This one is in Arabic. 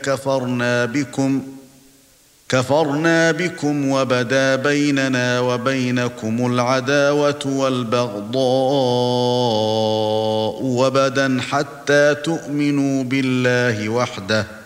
كفرنا بكم وبدا بيننا وبينكم العداوة والبغضاء وبدا حتى تؤمنوا بالله وحده